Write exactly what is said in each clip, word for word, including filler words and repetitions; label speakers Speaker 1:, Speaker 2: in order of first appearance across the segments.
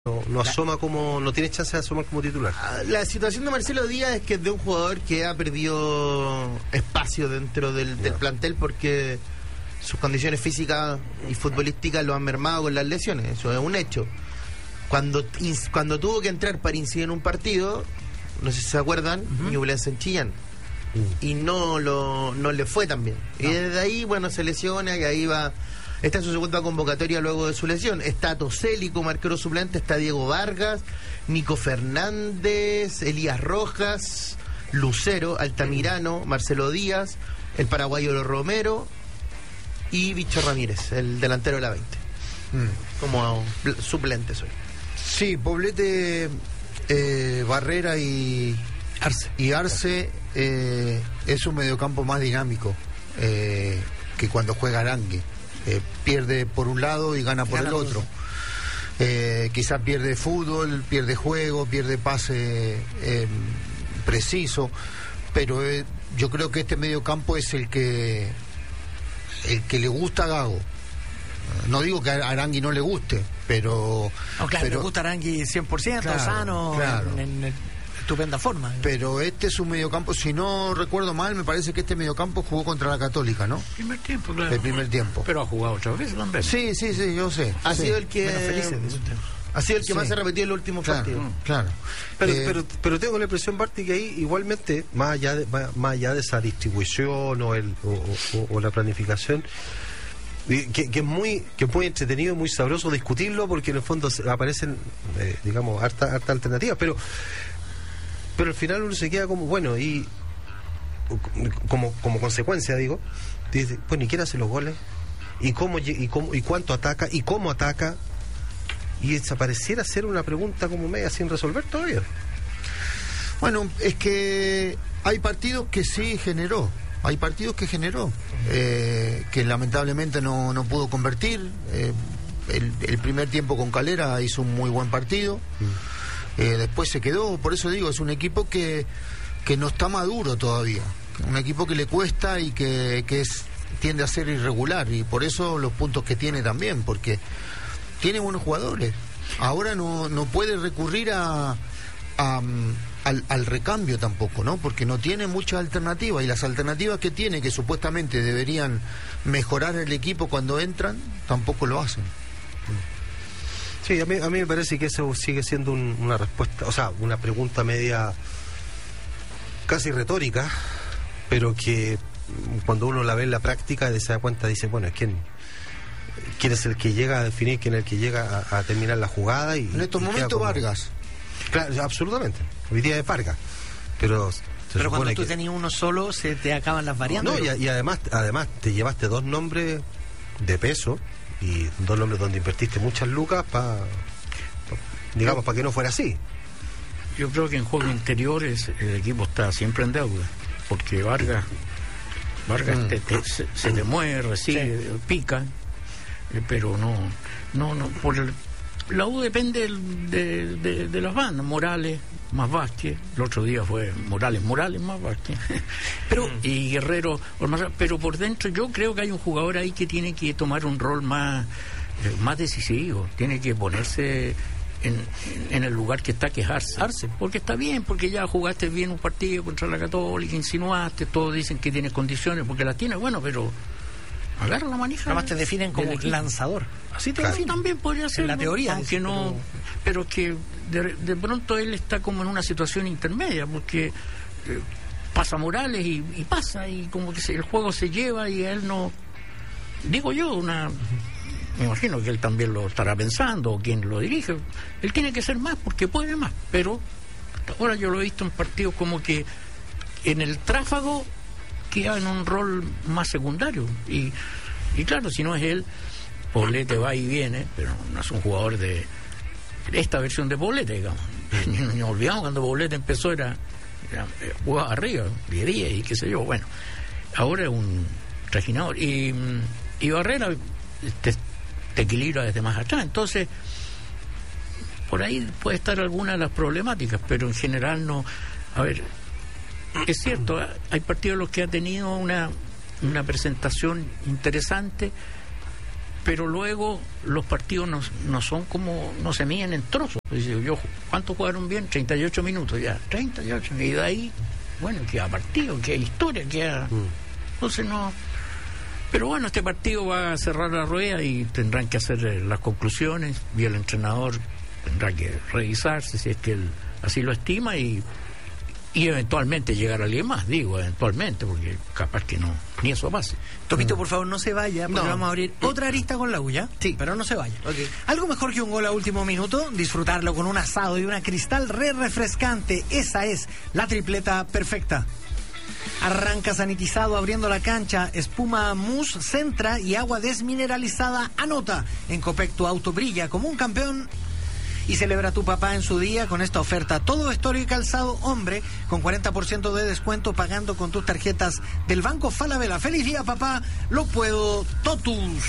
Speaker 1: No, no asoma como, no tiene chance de asomar como titular.
Speaker 2: La situación de Marcelo Díaz es que es de un jugador que ha perdido espacio dentro del, del plantel porque sus condiciones físicas y futbolísticas lo han mermado con las lesiones. Eso es un hecho. Cuando cuando tuvo que entrar para incidir en un partido, no sé si se acuerdan, uh-huh. Ñublense en Chillán, uh-huh. y no lo no le fue tan bien. No. Y desde ahí, bueno, se lesiona y ahí va. Está en su segunda convocatoria luego de su lesión. Está Toselli como arquero suplente, está Diego Vargas, Nico Fernández, Elías Rojas, Lucero, Altamirano, Marcelo Díaz, el paraguayo Romero y Bicho Ramírez, el delantero de la veinte. Mm. Como suplente soy.
Speaker 3: Sí, Poblete, eh, Barrera y Arce, y Arce eh, es un mediocampo más dinámico eh, que cuando juega Arangui. Eh, pierde por un lado y gana por gana el otro. Eh, quizás pierde fútbol, pierde juego, pierde pase eh, preciso, pero eh, yo creo que este medio campo es el que el que le gusta a Gago. No digo que a Arangui no le guste, pero...
Speaker 4: No, claro,
Speaker 3: pero,
Speaker 4: le gusta a Arangui cien por ciento,
Speaker 3: claro,
Speaker 4: sano,
Speaker 3: claro.
Speaker 4: en, en estupenda forma, ¿no?
Speaker 3: Pero este es un mediocampo, si no recuerdo mal, me parece que este mediocampo jugó contra la Católica, ¿no?
Speaker 5: Primer tiempo, claro.
Speaker 3: El primer tiempo.
Speaker 5: Pero ha jugado otra vez también.
Speaker 3: Sí, sí, sí, yo sé.
Speaker 2: Ha
Speaker 3: sí.
Speaker 2: sido el que... Ha sido el que sí. más se ha repetido en los últimos
Speaker 3: claro,
Speaker 2: partidos.
Speaker 3: Claro.
Speaker 1: Pero,
Speaker 3: eh,
Speaker 1: pero, pero tengo la impresión, Barty, que ahí igualmente, más allá de, más, más allá de esa distribución o, el, o, o, o la planificación, que, que es muy que es muy entretenido y muy sabroso discutirlo, porque en el fondo aparecen, eh, digamos, harta, harta alternativas, pero pero al final uno se queda como, bueno, y como como consecuencia, digo, dice, bueno, ¿y quién hace los goles? ¿Y cómo, y cómo y cuánto ataca? ¿Y cómo ataca? Y desapareciera ser una pregunta como media sin resolver todavía.
Speaker 3: Bueno, es que hay partidos que sí generó, hay partidos que generó, eh, que lamentablemente no, no pudo convertir. Eh, el, el primer tiempo con Calera hizo un muy buen partido, mm. eh, después se quedó, por eso digo, es un equipo que, que no está maduro todavía, un equipo que le cuesta y que, que es, tiende a ser irregular, y por eso los puntos que tiene también, porque tiene buenos jugadores. Ahora no, no puede recurrir a, a al, al recambio tampoco, ¿no? Porque no tiene muchas alternativas, y las alternativas que tiene, que supuestamente deberían mejorar el equipo cuando entran, tampoco lo hacen.
Speaker 1: Sí, a mí, a mí me parece que eso sigue siendo un, una respuesta, o sea, una pregunta media casi retórica, pero que cuando uno la ve en la práctica se da cuenta, dice, bueno, es quién quién es el que llega a definir, quién es el que llega a, a terminar la jugada. Y
Speaker 3: en estos
Speaker 1: y
Speaker 3: momentos como... Vargas.
Speaker 1: Claro, absolutamente. Hoy día es Vargas. Pero,
Speaker 4: pero cuando tú
Speaker 1: que...
Speaker 4: tenías uno solo, se te acaban las variantes.
Speaker 1: No, y, y además, además te llevaste dos nombres de peso y dos nombres donde invertiste muchas lucas para, pa, digamos, para que no fuera así.
Speaker 5: Yo creo que en juegos interiores el equipo está siempre en deuda, porque Vargas, Vargas mm. te, te, se, se te mueve, recibe, sí. pica. Pero no, no, no, por el, la U depende de, de, de las bandas. Morales más Vázquez, el otro día fue Morales, Morales más Vázquez, pero y Guerrero, pero por dentro yo creo que hay un jugador ahí que tiene que tomar un rol más, más decisivo, tiene que ponerse en, en el lugar que está, quejarse, porque está bien, porque ya jugaste bien un partido contra la Católica, insinuaste, todos dicen que tienes condiciones, porque las tienes, bueno, pero agarra la manija.
Speaker 4: Además te definen como lanzador.
Speaker 5: Así te definen. También podría ser.
Speaker 4: En la teoría.
Speaker 5: Aunque
Speaker 4: dice,
Speaker 5: no. Pero, pero que de, de pronto él está como en una situación intermedia, porque eh, pasa Morales y, y pasa, y como que se, el juego se lleva y él no. Digo yo, una. Me imagino que él también lo estará pensando, o quien lo dirige. Él tiene que ser más porque puede más. Pero hasta ahora yo lo he visto en partidos como que en el tráfago queda en un rol más secundario, y, y claro, si no es él, Poblete va y viene, pero no es un jugador de esta versión de Poblete, digamos. Nos no olvidamos cuando Poblete empezó, era, era jugaba arriba, diría, y qué sé yo, bueno, ahora es un trajinador, y, y Barrera te, te equilibra desde más atrás, entonces por ahí puede estar alguna de las problemáticas, pero en general no. A ver, es cierto, hay partidos en los que ha tenido una, una presentación interesante, pero luego los partidos no, no son como, no se miden en trozos. Dice, yo, ¿cuántos jugaron bien? treinta y ocho minutos ya, treinta y ocho, y de ahí, bueno, queda partido, queda historia, queda... Mm. Entonces no... Pero bueno, este partido va a cerrar la rueda y tendrán que hacer las conclusiones, y el entrenador tendrá que revisarse si es que él así lo estima, y y eventualmente llegar a alguien más, digo, eventualmente, porque capaz que no, ni eso pase.
Speaker 4: Topito, por favor, no se vaya, porque
Speaker 5: no.
Speaker 4: vamos a abrir otra arista con la U, ¿ya?
Speaker 5: Sí.
Speaker 4: Pero no se vaya.
Speaker 5: Okay.
Speaker 4: Algo mejor que un gol a último minuto, disfrutarlo con un asado y una Cristal re refrescante. Esa es la tripleta perfecta. Arranca sanitizado abriendo la cancha, espuma mousse centra y agua desmineralizada anota. En Copec tu auto brilla como un campeón. Y celebra a tu papá en su día con esta oferta. Todo vestuario y calzado hombre con cuarenta por ciento de descuento pagando con tus tarjetas del Banco Falabella. ¡Feliz día, papá! ¡Lo puedo! ¡Totus!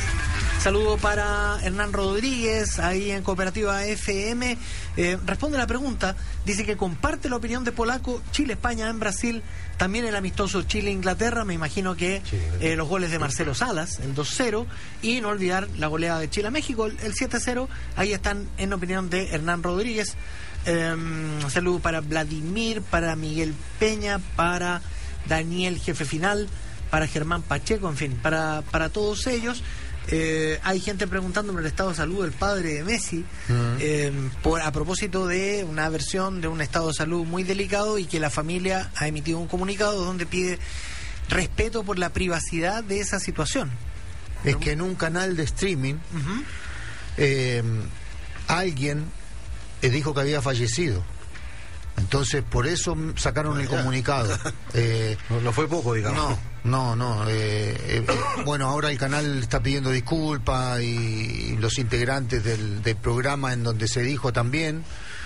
Speaker 4: Saludo para Hernán Rodríguez, ahí en Cooperativa F M. Eh, responde la pregunta. Dice que comparte la opinión de Polaco. Chile-España en Brasil. También el amistoso Chile-Inglaterra. Me imagino que eh, los goles de Marcelo Salas, el dos cero. Y no olvidar la goleada de Chile a México, el siete cero. Ahí están en opinión de Hernán Rodríguez. Eh, saludo para Vladimir, para Miguel Peña, para Daniel Jefe Final, para Germán Pacheco, en fin, para, para todos ellos. Eh, hay gente preguntando por el estado de salud del padre de Messi, uh-huh. eh, por, a propósito de una versión de un estado de salud muy delicado, y que la familia ha emitido un comunicado donde pide respeto por la privacidad de esa situación.
Speaker 3: Es
Speaker 4: ¿no?
Speaker 3: que en un canal de streaming uh-huh. eh, alguien eh, dijo que había fallecido. Entonces, por eso sacaron el comunicado. Eh,
Speaker 1: no, no fue poco, digamos.
Speaker 3: No, no, no. Eh, eh, bueno, ahora el canal está pidiendo disculpas, y los integrantes del, del programa en donde se dijo también,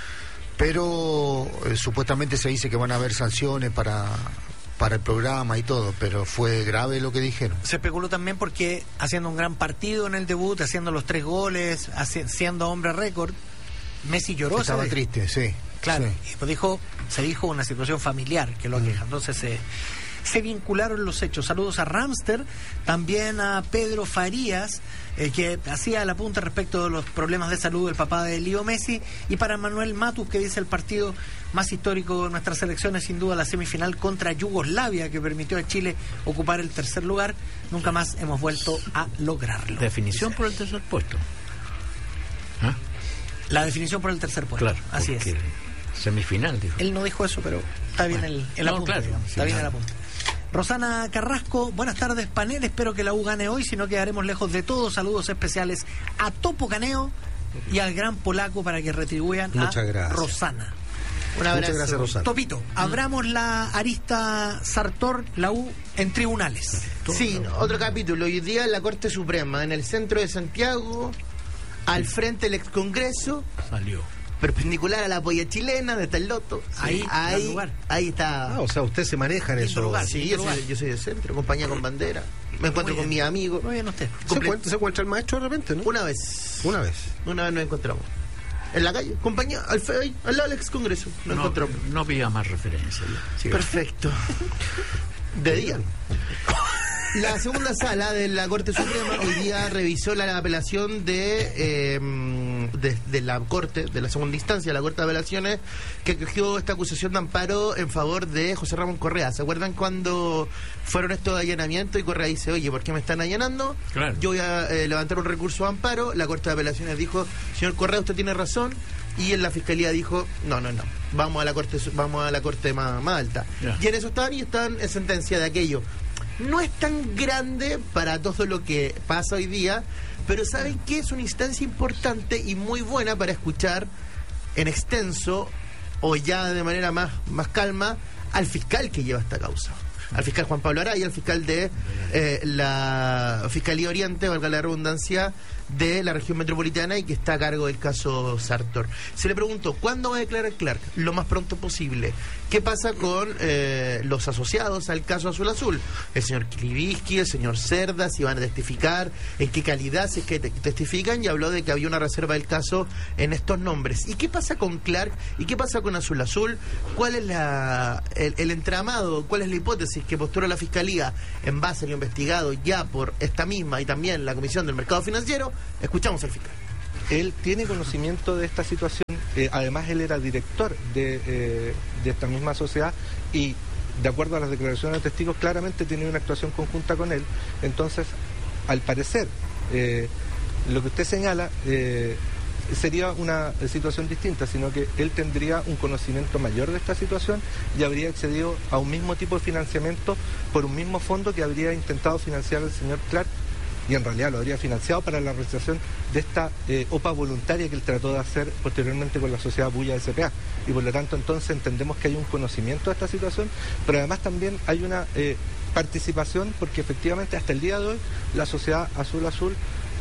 Speaker 3: pero eh, supuestamente se dice que van a haber sanciones para, para el programa y todo, pero fue grave lo que dijeron.
Speaker 4: Se especuló también porque haciendo un gran partido en el debut, haciendo los tres goles, haci- siendo hombre récord, Messi lloró.
Speaker 3: Estaba triste, sí.
Speaker 4: Claro,
Speaker 3: sí.
Speaker 4: y pues dijo, se dijo una situación familiar que lo aqueja. Entonces se, se vincularon los hechos. Saludos a Ramster, también a Pedro Farías, eh, que hacía la punta respecto de los problemas de salud del papá de Leo Messi, y para Manuel Matus, que dice el partido más histórico de nuestra selección es sin duda la semifinal contra Yugoslavia, que permitió a Chile ocupar el tercer lugar. Nunca más hemos vuelto a lograrlo.
Speaker 5: Definición por el tercer puesto. ¿Ah?
Speaker 4: La definición por el tercer puesto.
Speaker 5: Claro,
Speaker 4: así es.
Speaker 5: Semifinal, dijo.
Speaker 4: Él no dijo eso, pero está bien bueno, el, el
Speaker 5: no,
Speaker 4: apunte.
Speaker 5: Claro,
Speaker 4: digamos,
Speaker 5: sí,
Speaker 4: está bien
Speaker 5: claro.
Speaker 4: el apunte. Rosana Carrasco, buenas tardes, panel. Espero que la U gane hoy, si no quedaremos lejos de todos. Saludos especiales a Topo Caneo y al gran Polaco para que retribuyan
Speaker 1: Muchas
Speaker 4: a
Speaker 1: gracias.
Speaker 4: Rosana.
Speaker 2: Un abrazo.
Speaker 1: Muchas gracias, Rosana.
Speaker 4: Topito, abramos la arista Sartor, la U en tribunales.
Speaker 2: Sí, otro capítulo. Hoy día en la Corte Suprema, en el centro de Santiago, al frente del ex Congreso,
Speaker 5: Salió.
Speaker 2: perpendicular a la polla chilena, de tal loto.
Speaker 4: Ahí,
Speaker 2: Sí, ahí,
Speaker 4: lugar.
Speaker 2: ahí está.
Speaker 1: Ah, o sea, usted se maneja en
Speaker 4: Lindo
Speaker 1: eso.
Speaker 4: lugar.
Speaker 2: Sí, yo soy, yo soy del centro, compañía con bandera. Me encuentro
Speaker 4: Muy
Speaker 2: con
Speaker 4: bien.
Speaker 2: mis amigos.
Speaker 4: Muy bien usted.
Speaker 1: ¿Se
Speaker 2: Comple-
Speaker 1: encuentra, se encuentra el maestro de repente, no?
Speaker 2: Una vez.
Speaker 1: Una vez.
Speaker 2: Una vez nos encontramos. En la calle, compañía, al, fe- ahí, al lado del ex Congreso. Nos
Speaker 5: No,
Speaker 2: encontramos.
Speaker 5: no pida más referencias. ya. Siga.
Speaker 2: Perfecto. De día. La segunda sala de la Corte Suprema hoy día revisó la apelación de, eh, de, de la Corte, de la segunda instancia, la Corte de Apelaciones, que acogió esta acusación de amparo en favor de José Ramón Correa. ¿Se acuerdan cuando fueron estos allanamientos y Correa dice, oye, ¿por qué me están allanando?
Speaker 5: Claro.
Speaker 2: Yo voy a eh, levantar un recurso de amparo. La Corte de Apelaciones dijo, señor Correa, usted tiene razón. Y en la Fiscalía dijo, no, no, no, vamos a la Corte, vamos a la corte más, más alta.
Speaker 5: Ya.
Speaker 2: Y en eso están y están en sentencia de aquello. No es tan grande para todo lo que pasa hoy día, pero ¿saben qué? Es una instancia importante y muy buena para escuchar en extenso o ya de manera más, más calma al fiscal que lleva esta causa. Al fiscal Juan Pablo Araya, al fiscal de eh, la Fiscalía Oriente, valga la redundancia, de la región metropolitana y que está a cargo del caso Sartor. Se le preguntó, ¿cuándo va a declarar Clark? Lo más pronto posible. ¿Qué pasa con eh, los asociados al caso Azul Azul? El señor Krivitsky, el señor Cerda, si van a testificar, en qué calidad, si es que te testifican, y habló de que había una reserva del caso en estos nombres. ¿Y qué pasa con Clark? ¿Y qué pasa con Azul Azul? ¿Cuál es la el, el entramado? ¿Cuál es la hipótesis que postula la Fiscalía en base a lo investigado ya por esta misma y también la Comisión del Mercado Financiero? Escuchamos al fiscal.
Speaker 6: Él tiene conocimiento de esta situación, eh, además él era director de, eh, de esta misma sociedad y de acuerdo a las declaraciones de testigos claramente tiene una actuación conjunta con él. Entonces, al parecer, eh, lo que usted señala eh, sería una situación distinta, sino que él tendría un conocimiento mayor de esta situación y habría accedido a un mismo tipo de financiamiento por un mismo fondo que habría intentado financiar el señor Clark, y en realidad lo habría financiado para la realización de esta eh, O P A voluntaria que él trató de hacer posteriormente con la sociedad Bulla S P A, y por lo tanto entonces entendemos que hay un conocimiento de esta situación, pero además también hay una eh, participación, porque efectivamente hasta el día de hoy la sociedad Azul Azul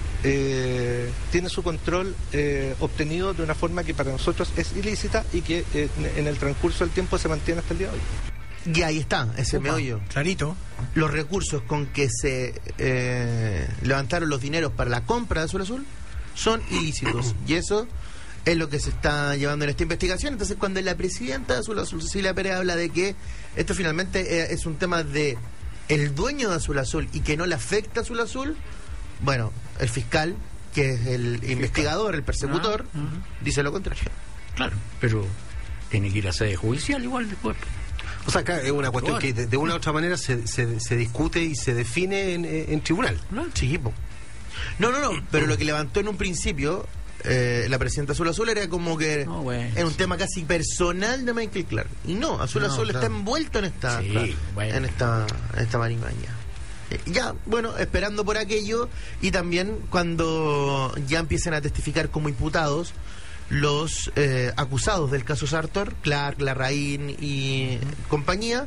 Speaker 6: eh, tiene su control eh, obtenido de una forma que para nosotros es ilícita y que eh, en el transcurso del tiempo se mantiene hasta el día de hoy.
Speaker 2: Y ahí está, ese
Speaker 4: Opa,
Speaker 2: meollo.
Speaker 4: Clarito.
Speaker 2: Los recursos con que se eh, levantaron los dineros para la compra de Azul Azul son ilícitos. Y eso es lo que se está llevando en esta investigación. Entonces, cuando la presidenta de Azul Azul, Cecilia Pérez, habla de que esto finalmente eh, es un tema de el dueño de Azul Azul y que no le afecta a Azul Azul, bueno, el fiscal, que es el fiscal. investigador, el persecutor, ah, uh-huh. dice lo contrario.
Speaker 5: Claro, pero tiene que ir a sede judicial igual después.
Speaker 1: O sea, acá es una cuestión que de, de una u otra manera se, se, se discute y se define en, en tribunal.
Speaker 2: ¿No? Sí, po. No, no, no, pero lo que levantó en un principio eh, la presidenta Azul Azul era como que
Speaker 5: no, bueno,
Speaker 2: era un
Speaker 5: sí.
Speaker 2: tema casi personal de Michael Clark. Y no, Azul
Speaker 3: no,
Speaker 2: Azul
Speaker 3: claro.
Speaker 2: está envuelto en esta
Speaker 5: sí,
Speaker 2: claro,
Speaker 5: bueno.
Speaker 2: en esta en esta marimaña. Eh, ya, bueno, esperando por aquello, y también cuando ya empiecen a testificar como imputados los eh, acusados del caso Sartor, Clark, Larraín y compañía,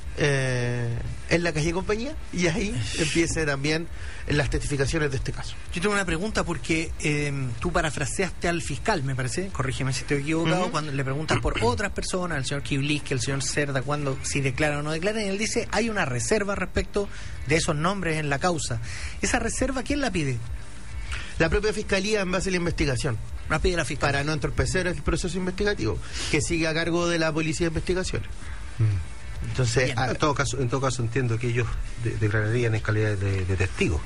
Speaker 2: eh, en la calle compañía, y ahí empiece también las testificaciones de este caso.
Speaker 4: Yo tengo una pregunta porque eh, tú parafraseaste al fiscal, me parece, corrígeme si estoy equivocado, uh-huh. cuando le preguntas por otras personas, el señor Krivitsky, el señor Cerda, cuando si declaran o no declaran, y él dice, hay una reserva respecto de esos nombres en la causa. ¿Esa reserva quién la pide?
Speaker 2: La propia Fiscalía en base a la investigación.
Speaker 4: La pide la Fiscalía.
Speaker 2: Para no entorpecer el proceso investigativo, que sigue a cargo de la Policía de Investigaciones. Mm. Entonces,
Speaker 1: a, en, todo caso, en todo caso entiendo que ellos de, declararían en calidad de, de testigos.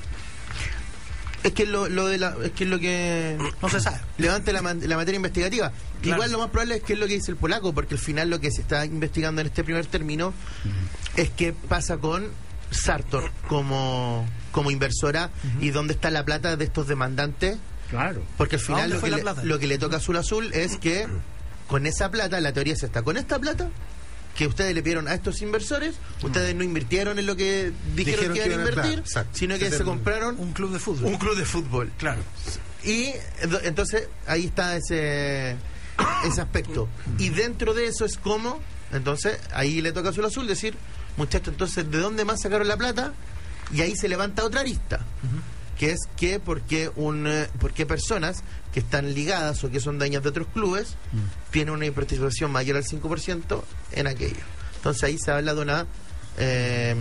Speaker 2: Es que lo, lo de la, es que es lo que
Speaker 4: no se sabe.
Speaker 2: Levante la, la materia investigativa.
Speaker 4: Claro.
Speaker 2: Igual lo más probable es que es lo que dice el polaco, porque al final lo que se está investigando en este primer término uh-huh. es qué pasa con Sartor como, como inversora uh-huh. y dónde está la plata de estos demandantes.
Speaker 5: Claro.
Speaker 2: Porque al final lo que, le, lo que le toca a Azul Azul es que con esa plata, la teoría es esta, con esta plata que ustedes le pidieron a estos inversores, ustedes no invirtieron en lo que dijeron, dijeron que iban a invertir, claro, sino que se compraron
Speaker 4: un club de fútbol.
Speaker 2: Un club de fútbol,
Speaker 4: claro.
Speaker 2: Y entonces ahí está ese ese aspecto. Y dentro de eso es como, entonces ahí le toca a Azul Azul decir, muchachos, entonces ¿de dónde más sacaron la plata? Y ahí se levanta otra arista. Uh-huh. Que es que porque un eh, porque personas que están ligadas o que son dueñas de otros clubes mm. tienen una participación mayor al cinco por ciento en aquello. Entonces ahí se habla de una eh,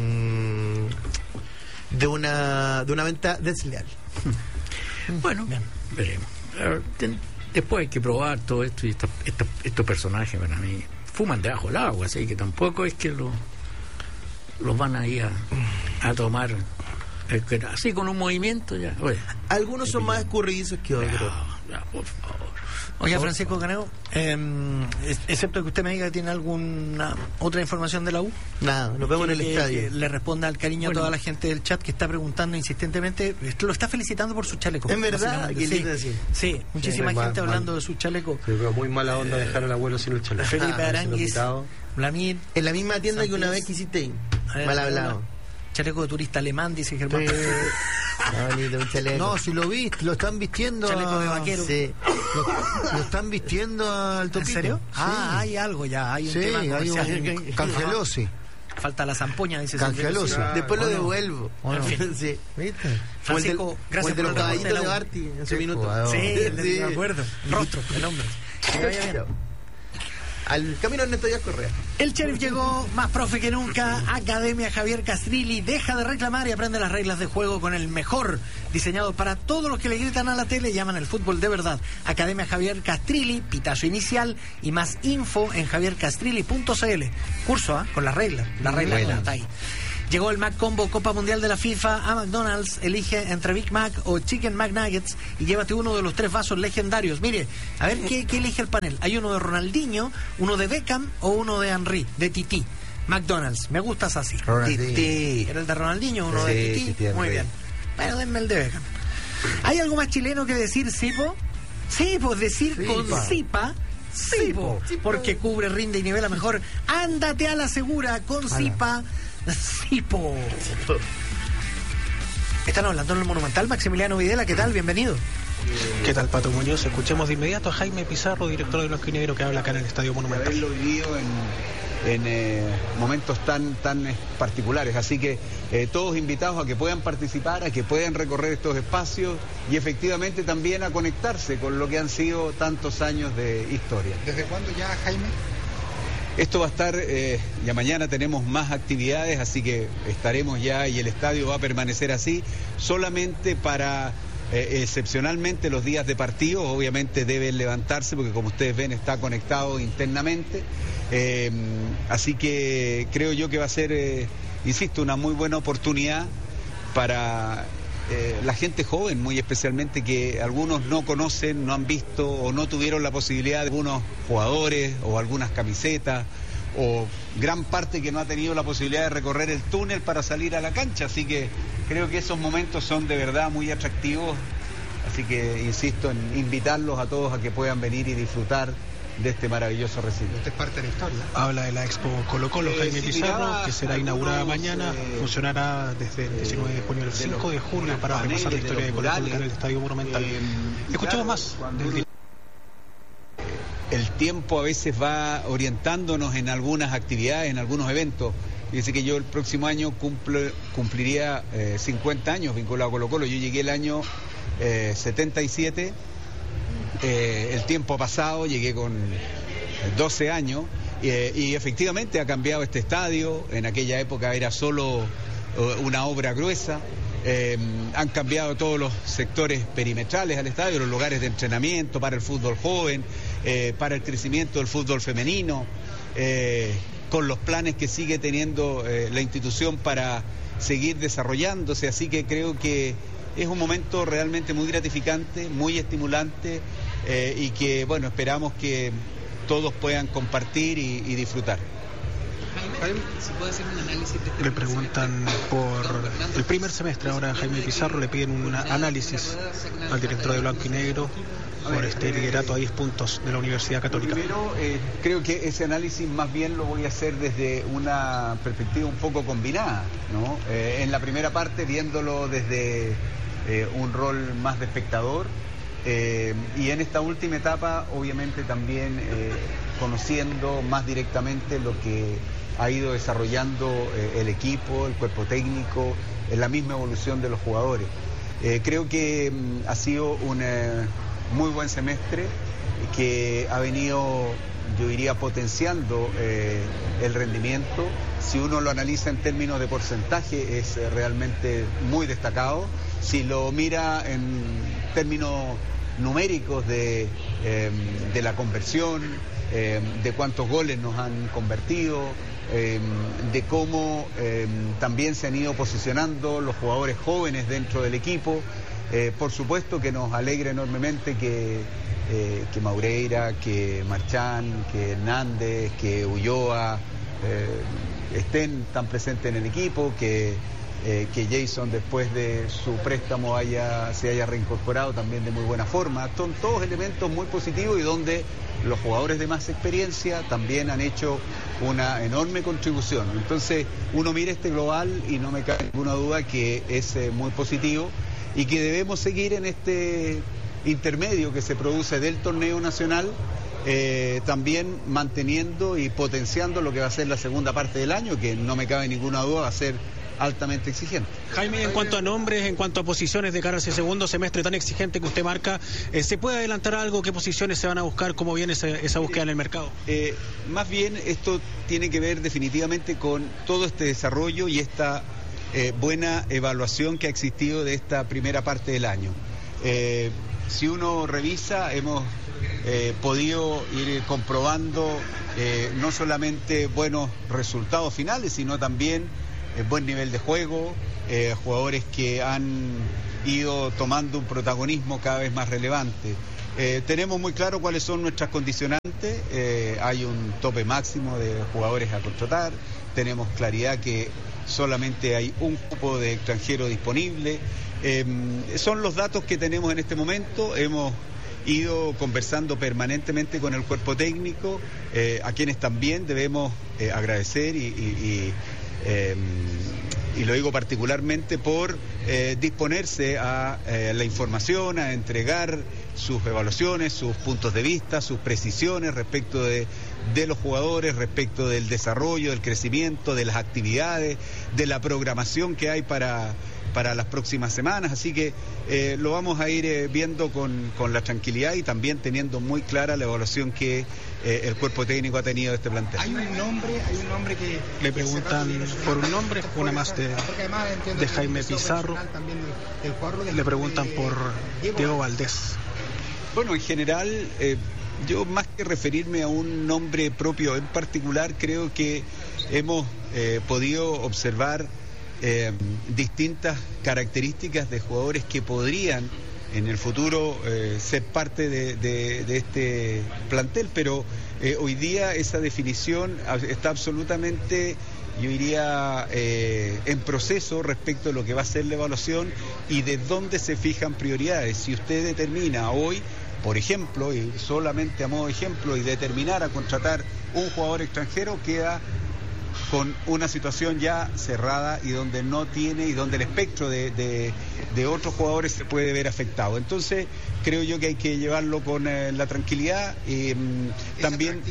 Speaker 2: de una de una venta desleal.
Speaker 5: Bueno, bien, veremos. Después hay que probar todo esto, y esta, esta, estos personajes para mí fuman debajo del agua, así que tampoco es que los los van a ir a, a tomar así con un movimiento ya. Oye,
Speaker 2: algunos son más escurridizos que otros.
Speaker 5: Ya, ya, por favor.
Speaker 4: Oiga, Francisco Caneo, eh, excepto que usted me diga que tiene alguna otra información de la U.
Speaker 2: Nada, nos vemos
Speaker 4: que,
Speaker 2: en el
Speaker 4: que,
Speaker 2: estadio.
Speaker 4: Que le responda al cariño bueno. a toda la gente del chat que está preguntando insistentemente. Lo está felicitando por su chaleco.
Speaker 2: Es verdad,
Speaker 4: sí,
Speaker 2: sí,
Speaker 4: sí, muchísima sí, gente mal, hablando mal. de su chaleco.
Speaker 1: Sí, pero muy mala onda eh, dejar al abuelo sin el chaleco.
Speaker 4: Felipe ah, Aranguis, Blamir.
Speaker 2: En la misma tienda Santis, que una vez que hiciste mal hablado.
Speaker 4: Chaleco de turista alemán, dice Germán.
Speaker 2: Sí. No, bonito, un chaleco.
Speaker 3: No, si lo viste, lo están vistiendo.
Speaker 4: Chaleco de vaquero.
Speaker 2: Sí.
Speaker 3: Lo, lo están vistiendo al Topito.
Speaker 4: ¿En serio?
Speaker 3: Sí.
Speaker 4: Ah, hay algo ya. Hay un
Speaker 3: sí,
Speaker 4: tema
Speaker 3: hay un Cangelosi.
Speaker 4: Falta la zampoña, dice
Speaker 3: Canjealoso.
Speaker 4: Silvio.
Speaker 2: Ah, después lo
Speaker 3: ¿o no?
Speaker 2: devuelvo.
Speaker 4: ¿O no?
Speaker 2: Sí.
Speaker 3: ¿Viste?
Speaker 4: Francisco, gracias
Speaker 2: por el
Speaker 4: por el
Speaker 2: caballito
Speaker 4: reporte de
Speaker 2: de
Speaker 4: la-
Speaker 2: Barty en su
Speaker 3: Qué
Speaker 2: minuto.
Speaker 3: jugador.
Speaker 4: Sí, el de-
Speaker 2: Sí.
Speaker 4: me acuerdo. Rostro, el hombre. Que vaya bien.
Speaker 2: Al camino Ernesto Díaz Correa.
Speaker 4: El Sheriff llegó más profe que nunca. Academia Javier Castrilli deja de reclamar y aprende las reglas de juego con el mejor diseñado para todos los que le gritan a la tele y llaman el fútbol de verdad. Academia Javier Castrilli, pitazo inicial y más info en javier castrilli punto c l. Curso, ¿ah? Con las reglas. Las reglas
Speaker 1: Buena.
Speaker 4: está ahí. Llegó el Mac Combo Copa Mundial de la FIFA a McDonald's. Elige entre Big Mac o Chicken McNuggets y llévate uno de los tres vasos legendarios. Mire, a ver qué, qué elige el panel. Hay uno de Ronaldinho, uno de Beckham o uno de Henry, de Titi. McDonald's, me gustas así.
Speaker 3: Ronaldinho.
Speaker 1: Titi.
Speaker 4: Era el de Ronaldinho, uno
Speaker 1: Sí,
Speaker 4: de Titi.
Speaker 1: Titi
Speaker 4: Muy
Speaker 1: Henry.
Speaker 4: bien. Bueno, denme el de Beckham. ¿Hay algo más chileno que decir Sipo? Sí, pues decir con Sipa. Sipo, porque cubre, rinde y nivela mejor. Ándate a la segura con Sipa. Sipo. Están hablando en el Monumental. Maximiliano Videla, ¿qué tal? Bienvenido.
Speaker 7: ¿Qué tal, Pato Muñoz? Escuchemos de inmediato a Jaime Pizarro, director de Blanco y Negro, que habla acá en el Estadio Monumental.
Speaker 8: Haberlo vivido en, en eh, momentos tan, tan eh, particulares. Así que eh, todos invitados a que puedan participar, a que puedan recorrer estos espacios y efectivamente también a conectarse con lo que han sido tantos años de historia.
Speaker 7: ¿Desde cuándo ya, Jaime?
Speaker 8: Esto va a estar, eh, ya mañana tenemos más actividades, así que estaremos ya y el estadio va a permanecer así, solamente para... Eh, excepcionalmente los días de partido, obviamente deben levantarse porque como ustedes ven está conectado internamente, eh, así que creo yo que va a ser, eh, insisto, una muy buena oportunidad para eh, la gente joven, muy especialmente, que algunos no conocen, no han visto o no tuvieron la posibilidad de algunos jugadores o algunas camisetas, o gran parte que no ha tenido la posibilidad de recorrer el túnel para salir a la cancha, así que creo que esos momentos son de verdad muy atractivos, así que insisto en invitarlos a todos a que puedan venir y disfrutar de este maravilloso recinto.
Speaker 7: Esta es parte de la historia. Habla de la Expo Colo Colo,
Speaker 8: Eh,
Speaker 7: Jaime
Speaker 8: sí,
Speaker 7: Pizarro,
Speaker 8: miraba
Speaker 7: que será
Speaker 8: algunos,
Speaker 7: inaugurada mañana,
Speaker 8: eh,
Speaker 7: funcionará desde el diecinueve de junio al
Speaker 8: de
Speaker 7: cinco
Speaker 8: los-
Speaker 7: de julio
Speaker 8: unos
Speaker 7: para repasar la
Speaker 8: paneles,
Speaker 7: historia
Speaker 8: de
Speaker 7: de
Speaker 8: los
Speaker 7: Colo Colo en el
Speaker 8: murales.
Speaker 7: Estadio Monumental.
Speaker 8: Eh,
Speaker 7: Escuchemos
Speaker 8: claro,
Speaker 7: más
Speaker 8: cuando
Speaker 7: del
Speaker 8: uno- El tiempo a veces va orientándonos en algunas actividades, en algunos eventos. Dice que yo el próximo año cumplo, cumpliría eh, cincuenta años vinculado a Colo Colo. Yo llegué el año eh, setenta y siete, eh, el tiempo ha pasado, llegué con doce años eh, y efectivamente ha cambiado este estadio. En aquella época era solo eh, una obra gruesa. Eh, han cambiado todos los sectores perimetrales al estadio, los lugares de entrenamiento para el fútbol joven, eh, para el crecimiento del fútbol femenino, eh, con los planes que sigue teniendo eh, la institución para seguir desarrollándose, así que creo que es un momento realmente muy gratificante, muy estimulante eh, y que, bueno, esperamos que todos puedan compartir y, y disfrutar.
Speaker 9: ¿Se puede hacer un análisis de este
Speaker 7: Le
Speaker 9: primer
Speaker 7: preguntan
Speaker 9: semestre?
Speaker 7: por
Speaker 9: Don Fernando,
Speaker 7: el primer semestre, ahora Jaime Pizarro le piden un análisis al director de Blanco y Negro por este liderato a diez puntos de la Universidad Católica.
Speaker 8: Primero, eh, creo que ese análisis más bien lo voy a hacer desde una perspectiva un poco combinada, ¿no? Eh, en la primera parte, viéndolo desde eh, un rol más de espectador, eh, y en esta última etapa, obviamente también eh, conociendo más directamente lo que ha ido desarrollando eh, el equipo, el cuerpo técnico, en la misma evolución de los jugadores. Eh, creo que mm, ha sido un eh, muy buen semestre que ha venido, yo diría, potenciando eh, el rendimiento. Si uno lo analiza en términos de porcentaje, es eh, realmente muy destacado. Si lo mira en términos numéricos de, eh, de la conversión, eh, de cuántos goles nos han convertido, eh, de cómo eh, también se han ido posicionando los jugadores jóvenes dentro del equipo. Eh, por supuesto que nos alegra enormemente que, eh, que Maureira, que Marchán, que Hernández, que Ulloa eh, estén tan presentes en el equipo, que, eh, que Jason después de su préstamo haya, se haya reincorporado también de muy buena forma. Son todos elementos muy positivos y donde los jugadores de más experiencia también han hecho una enorme contribución. Entonces uno mira este global y no me cabe ninguna duda que es eh, muy positivo y que debemos seguir en este intermedio que se produce del torneo nacional eh, también manteniendo y potenciando lo que va a ser la segunda parte del año, que no me cabe ninguna duda va a ser altamente exigente.
Speaker 7: Jaime, en cuanto a nombres, en cuanto a posiciones de cara a ese segundo semestre tan exigente que usted marca, eh, ¿se puede adelantar algo? ¿Qué posiciones se van a buscar? ¿Cómo viene esa, esa búsqueda en el mercado?
Speaker 8: Eh, más bien esto tiene que ver definitivamente con todo este desarrollo y esta eh, buena evaluación que ha existido de esta primera parte del año. Eh, si uno revisa, hemos eh, podido ir comprobando eh, no solamente buenos resultados finales, sino también eh, buen nivel de juego, eh, jugadores que han ido tomando un protagonismo cada vez más relevante. Eh, tenemos muy claro cuáles son nuestras condicionantes, eh, hay un tope máximo de jugadores a contratar, tenemos claridad que solamente hay un cupo de extranjero disponible, eh, son los datos que tenemos en este momento. Hemos ido conversando permanentemente con el cuerpo técnico, eh, a quienes también debemos eh, agradecer y, y, y eh, y lo digo particularmente por eh, disponerse a eh, la información, a entregar sus evaluaciones, sus puntos de vista, sus precisiones respecto de, de los jugadores, respecto del desarrollo, del crecimiento, de las actividades, de la programación que hay para, para las próximas semanas. Así que eh, lo vamos a ir eh, viendo con, con la tranquilidad y también teniendo muy clara la evaluación que eh, el cuerpo técnico ha tenido de este plantel.
Speaker 9: Hay un nombre, hay un nombre que...
Speaker 7: Le preguntan por un nombre, una más de, de Jaime Pizarro. Le preguntan por Diego Valdés.
Speaker 8: Bueno, en general, eh, yo más que referirme a un nombre propio en particular, creo que hemos eh, podido observar eh, distintas características de jugadores que podrían en el futuro eh, ser parte de, de, de este plantel, pero eh, hoy día esa definición está absolutamente, yo diría, eh, en proceso respecto a lo que va a ser la evaluación y de dónde se fijan prioridades. Si usted determina hoy, por ejemplo, y solamente a modo de ejemplo, y determinar a contratar un jugador extranjero, queda con una situación ya cerrada y donde no tiene y donde el espectro de, de, de otros jugadores se puede ver afectado. Entonces creo yo que hay que llevarlo con eh, la tranquilidad y mm, también